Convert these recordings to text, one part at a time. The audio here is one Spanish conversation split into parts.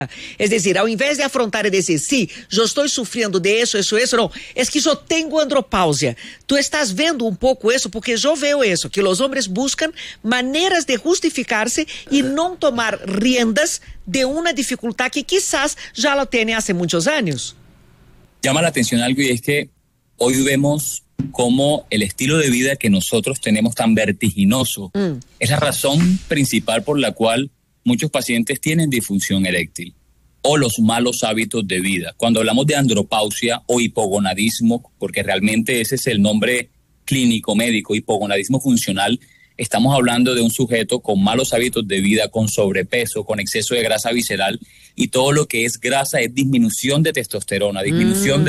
Es decir, ao invés de afrontar y decir, sí, yo estoy sufriendo de eso, no, es que yo tengo andropausia. Tú estás viendo un poco eso, porque yo veo eso, que los hombres buscan maneras de justificarse y no tomar riendas de una dificultad que quizás ya lo tiene hace muchos años. Llama la atención algo, y es que hoy vemos cómo el estilo de vida que nosotros tenemos tan vertiginoso es la razón principal por la cual muchos pacientes tienen disfunción eréctil o los malos hábitos de vida. Cuando hablamos de andropausia o hipogonadismo, porque realmente ese es el nombre clínico médico, hipogonadismo funcional, estamos hablando de un sujeto con malos hábitos de vida, con sobrepeso, con exceso de grasa visceral, y todo lo que es grasa es disminución de testosterona, disminución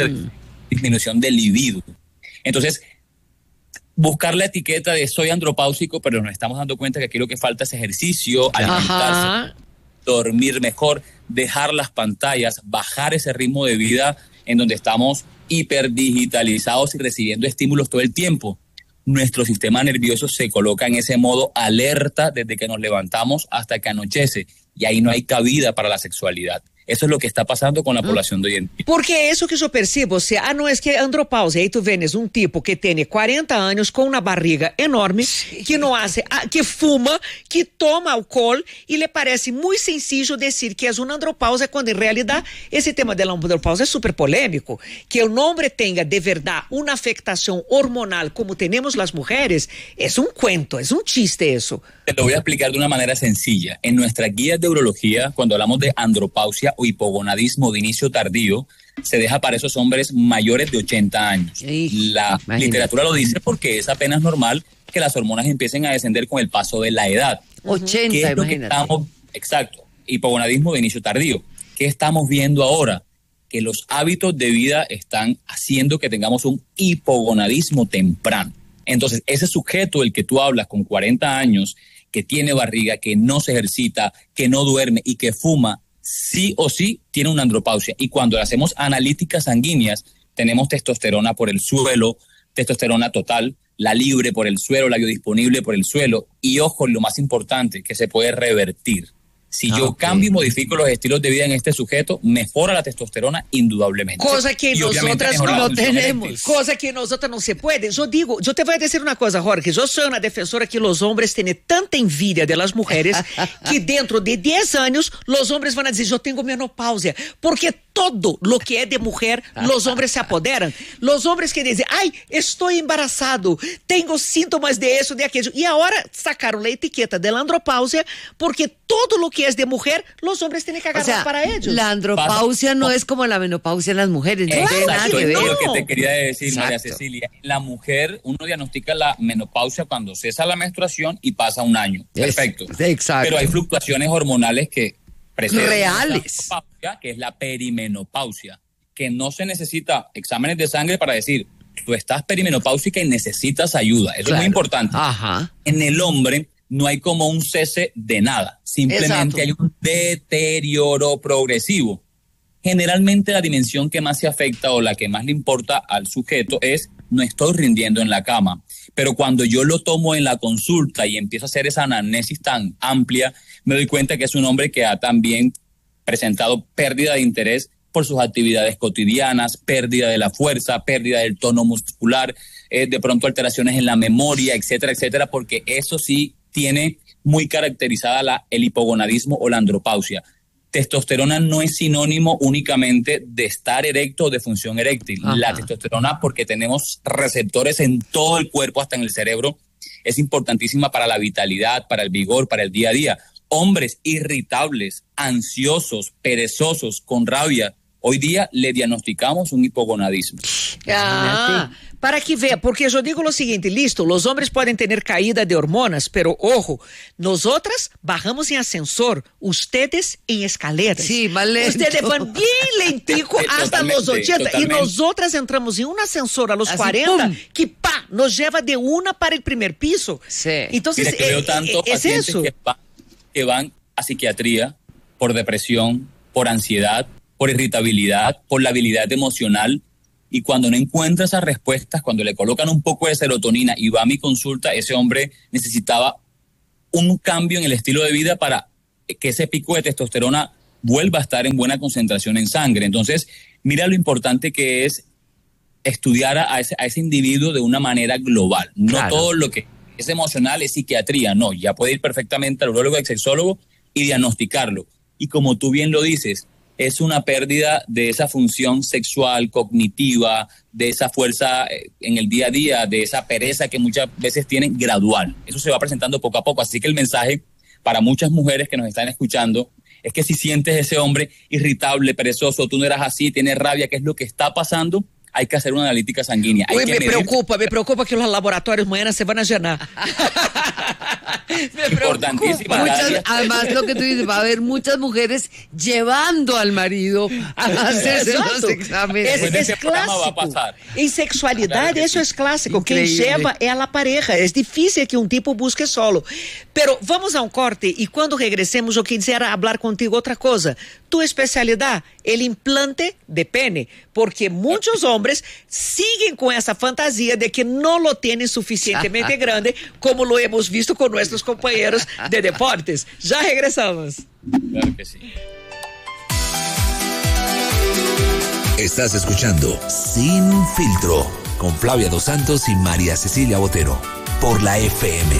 de libido. Entonces, buscar la etiqueta de soy andropáusico, pero nos estamos dando cuenta que aquí lo que falta es ejercicio, alimentarse, dormir mejor, dejar las pantallas, bajar ese ritmo de vida en donde estamos hiperdigitalizados y recibiendo estímulos todo el tiempo. Nuestro sistema nervioso se coloca en ese modo alerta desde que nos levantamos hasta que anochece, y ahí no hay cabida para la sexualidad. Eso es lo que está pasando con la población de hoy en día. Porque eso que yo percibo, no es que andropausia, aí tu vienes un tipo que tiene 40 años con una barriga enorme, que no hace, que fuma, que toma alcohol, y le parece muy sencillo decir que es una andropausia, cuando en realidad ese tema de la andropausia es súper polémico. Que el hombre tenga de verdad una afectación hormonal como tenemos las mujeres, es un cuento, es un chiste eso. Te lo voy a explicar de una manera sencilla. En nuestras guías de urología, cuando hablamos de andropausia o hipogonadismo de inicio tardío, se deja para esos hombres mayores de 80 años. La literatura lo dice porque es apenas normal que las hormonas empiecen a descender con el paso de la edad. 80, ¿Qué es lo que estamos? Exacto, hipogonadismo de inicio tardío. ¿Qué estamos viendo ahora? Que los hábitos de vida están haciendo que tengamos un hipogonadismo temprano. Entonces, ese sujeto del que tú hablas con 40 años, que tiene barriga, que no se ejercita, que no duerme y que fuma, sí o sí tiene una andropausia. Y cuando le hacemos analíticas sanguíneas, tenemos testosterona por el suelo, testosterona total, la libre por el suelo, la biodisponible por el suelo. Y ojo, lo más importante, que se puede revertir. Si yo cambio y modifico los estilos de vida en este sujeto, mejora la testosterona indudablemente. Cosa que nosotras no tenemos. Cosa que nosotras no se puede. Yo te voy a decir una cosa, Jorge. Yo soy una defensora que los hombres tienen tanta envidia de las mujeres que dentro de 10 años los hombres van a decir, yo tengo menopausia. Porque todo lo que es de mujer, los hombres se apoderan. Los hombres que dicen, ay, estoy embarazado, tengo síntomas de eso, de aquello. Y ahora sacaron la etiqueta de la andropausia porque todo lo que es de mujer, los hombres tienen que agarrar para ellos. La andropausia no es como la menopausia en las mujeres. No tiene nada que ver. Es lo que te quería decir, María Cecilia. La mujer, uno diagnostica la menopausia cuando cesa la menstruación y pasa un año. Perfecto. Exacto. Pero hay fluctuaciones hormonales que preceden reales, que es la perimenopausia, que no se necesita exámenes de sangre para decir, tú estás perimenopáusica y necesitas ayuda. Eso es muy importante. En el hombre no hay como un cese de nada, simplemente hay un deterioro progresivo. Generalmente la dimensión que más se afecta o la que más le importa al sujeto es, no estoy rindiendo en la cama. Pero cuando yo lo tomo en la consulta y empiezo a hacer esa anamnesis tan amplia, me doy cuenta que es un hombre que ha también presentado pérdida de interés por sus actividades cotidianas, pérdida de la fuerza, pérdida del tono muscular, de pronto alteraciones en la memoria, etcétera, etcétera, porque eso sí tiene muy caracterizada el hipogonadismo o la andropausia. Testosterona no es sinónimo únicamente de estar erecto o de función eréctil. La testosterona, porque tenemos receptores en todo el cuerpo, hasta en el cerebro, es importantísima para la vitalidad, para el vigor, para el día a día. Hombres irritables, ansiosos, perezosos, con rabia, hoy día le diagnosticamos un hipogonadismo. Para que vea, porque yo digo lo siguiente, listo, los hombres pueden tener caída de hormonas, pero ojo, nosotras bajamos en ascensor, ustedes en escaleras. Sí, más lento. Ustedes van bien lentico hasta los 80 y nosotras entramos en un ascensor a los así, 40 ¡pum! Que nos lleva de una para el primer piso. Sí. Entonces, mira, que veo tantos pacientes eso. Que van a psiquiatría por depresión, por ansiedad, por irritabilidad, por la habilidad emocional. Y cuando no encuentra esas respuestas, cuando le colocan un poco de serotonina y va a mi consulta, ese hombre necesitaba un cambio en el estilo de vida para que ese pico de testosterona vuelva a estar en buena concentración en sangre. Entonces, mira lo importante que es estudiar a ese individuo de una manera global. No claro. Todo lo que es emocional es psiquiatría, no, ya puede ir perfectamente al urólogo, al sexólogo y diagnosticarlo. Y como tú bien lo dices, es una pérdida de esa función sexual, cognitiva, de esa fuerza en el día a día, de esa pereza que muchas veces tienen gradual. Eso se va presentando poco a poco. Así que el mensaje para muchas mujeres que nos están escuchando es que si sientes ese hombre irritable, perezoso, tú no eras así, tienes rabia, ¿qué es lo que está pasando? Hay que hacer una analítica sanguínea. Uy, me preocupa que los laboratorios mañana se van a llenar. Importantísima. Además, lo que tú dices, va a haber muchas mujeres llevando al marido a hacerse los exámenes. Es clásico. Va a pasar. En sexualidad, eso es clásico. Increíble. Quien lleva es a la pareja. Es difícil que un tipo busque solo. Pero vamos a un corte y cuando regresemos yo quisiera hablar contigo otra cosa. Tu especialidad, el implante de pene. Porque muchos hombres siguen con esa fantasía de que no lo tienen suficientemente grande, como lo hemos visto con nuestros compañeros de deportes. Ya regresamos. Claro que sí. Estás escuchando Sin Filtro con Flavia Dos Santos y María Cecilia Botero por la FM.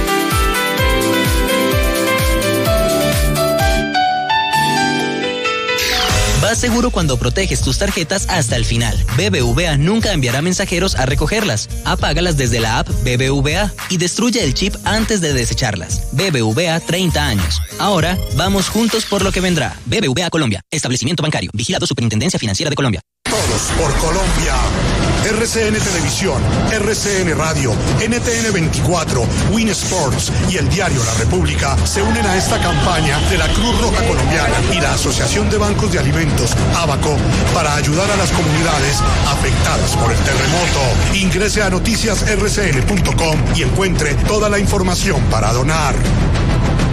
Vas seguro cuando proteges tus tarjetas hasta el final. BBVA nunca enviará mensajeros a recogerlas. Apágalas desde la app BBVA y destruye el chip antes de desecharlas. BBVA 30 años. Ahora vamos juntos por lo que vendrá. BBVA Colombia. Establecimiento bancario. Vigilado Superintendencia Financiera de Colombia. Todos por Colombia. RCN Televisión, RCN Radio, NTN 24, Win Sports y el diario La República se unen a esta campaña de la Cruz Roja Colombiana y la Asociación de Bancos de Alimentos, ABACO, para ayudar a las comunidades afectadas por el terremoto. Ingrese a noticiasrcn.com y encuentre toda la información para donar.